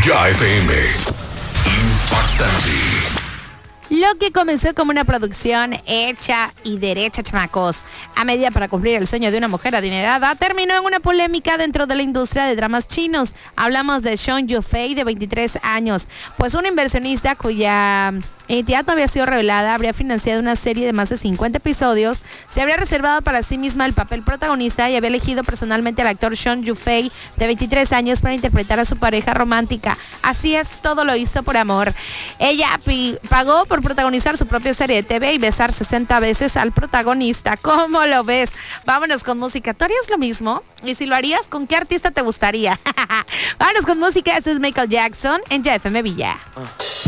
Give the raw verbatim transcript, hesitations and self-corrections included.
Ya F M. Impactante. Lo que comenzó como una producción hecha y derecha, chamacos, a medida para cumplir el sueño de una mujer adinerada, terminó en una polémica dentro de la industria de dramas chinos. Hablamos de Sean Yufei, de veintitrés años, pues una inversionista cuya identidad no había sido revelada habría financiado una serie de más de cincuenta episodios, se habría reservado para sí misma el papel protagonista y había elegido personalmente al actor Sean Yufei, de veintitrés años, para interpretar a su pareja romántica. Así es, todo lo hizo por amor. Ella pi- pagó por protagonizar su propia serie de T V y besar sesenta veces al protagonista. ¿Cómo lo ves? Vámonos con música. ¿Tú harías lo mismo? Y si lo harías, ¿con qué artista te gustaría? Vámonos con música. Este es Michael Jackson en Ya F M Villa.